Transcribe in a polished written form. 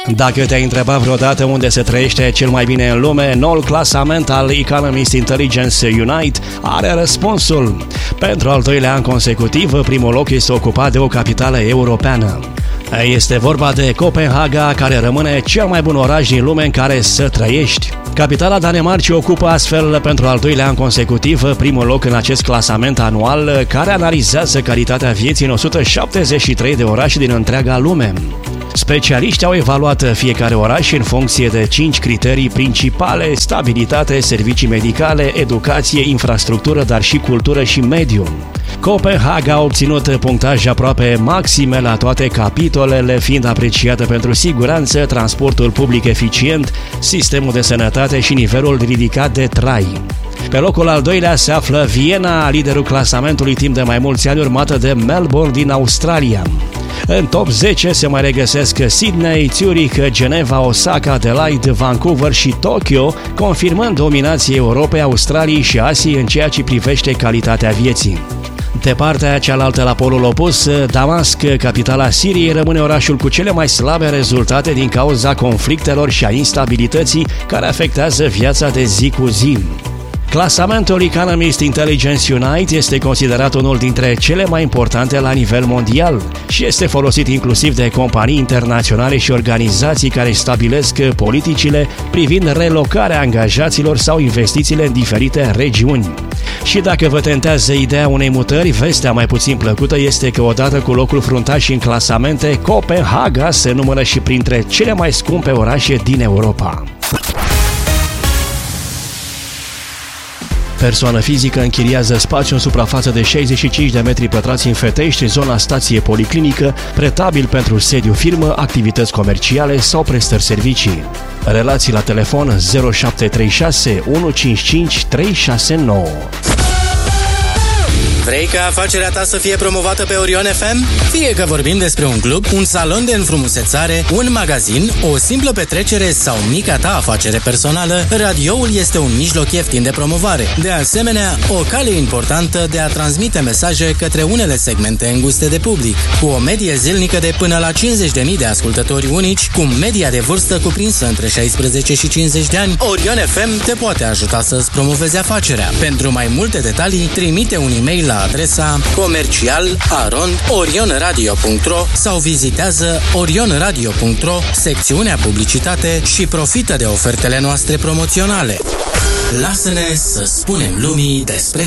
Dacă te-ai întrebat vreodată unde se trăiește cel mai bine în lume, noul clasament al Economist Intelligence Unite are răspunsul. Pentru al doilea an consecutiv, primul loc este ocupat de o capitală europeană. Este vorba de Copenhaga, care rămâne cel mai bun oraș din lume în care să trăiești. Capitala Danemarcii ocupă astfel pentru al doilea an consecutiv primul loc în acest clasament anual care analizează calitatea vieții în 173 de orașe din întreaga lume. Specialiștii au evaluat fiecare oraș în funcție de 5 criterii principale: stabilitate, servicii medicale, educație, infrastructură, dar și cultură și mediu. Copenhaga a obținut punctaje aproape maxime la toate capitolele, fiind apreciată pentru siguranță, transportul public eficient, sistemul de sănătate și nivelul ridicat de trai. Pe locul al doilea se află Viena, liderul clasamentului timp de mai mulți ani, urmată de Melbourne din Australia. În top 10 se mai regăsesc Sydney, Zurich, Geneva, Osaka, Adelaide, Vancouver și Tokyo, confirmând dominația Europei, Australiei și Asiei în ceea ce privește calitatea vieții. De partea cealaltă, la polul opus, Damasc, capitala Siriei, rămâne orașul cu cele mai slabe rezultate din cauza conflictelor și a instabilității care afectează viața de zi cu zi. Clasamentul Economist Intelligence Unite este considerat unul dintre cele mai importante la nivel mondial și este folosit inclusiv de companii internaționale și organizații care stabilesc politicile privind relocarea angajaților sau investițiile în diferite regiuni. Și dacă vă tentează ideea unei mutări, vestea mai puțin plăcută este că odată cu locul fruntaș în clasamente, Copenhaga se numără și printre cele mai scumpe orașe din Europa. Persoană fizică închiriază spațiu în suprafață de 65 de metri pătrați în Fetești, zona stație policlinică, pretabil pentru sediu firmă, activități comerciale sau prestări servicii. Relații la telefon 0736 155 369. Vrei ca afacerea ta să fie promovată pe Orion FM? Fie că vorbim despre un club, un salon de înfrumusețare, un magazin, o simplă petrecere sau mica ta afacere personală, radioul este un mijloc ieftin de promovare. De asemenea, o cale importantă de a transmite mesaje către unele segmente înguste de public. Cu o medie zilnică de până la 50.000 de ascultători unici, cu media de vârstă cuprinsă între 16 și 50 de ani, Orion FM te poate ajuta să-ți promovezi afacerea. Pentru mai multe detalii, trimite un e-mail la adresa comercial@orionradio.ro sau vizitează orionradio.ro, secțiunea publicitate și profită de ofertele noastre promoționale. Lasă-ne să spunem lumii despre